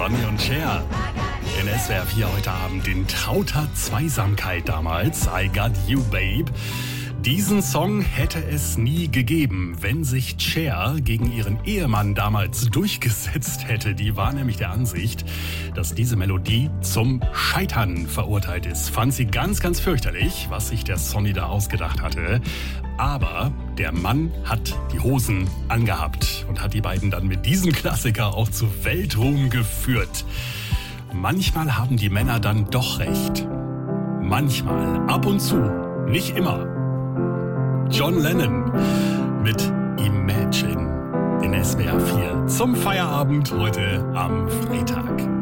Sonny und Cher. In SWR 4 heute Abend in trauter Zweisamkeit damals. I Got You, Babe. Diesen Song hätte es nie gegeben, wenn sich Cher gegen ihren Ehemann damals durchgesetzt hätte. Die war nämlich der Ansicht, dass diese Melodie zum Scheitern verurteilt ist. Fand sie ganz, ganz fürchterlich, was sich der Sonny da ausgedacht hatte. Aber der Mann hat die Hosen angehabt und hat die beiden dann mit diesem Klassiker auch zu Weltruhm geführt. Manchmal haben die Männer dann doch recht. Manchmal, ab und zu, nicht immer. John Lennon mit Imagine in SWR 4 zum Feierabend heute am Freitag.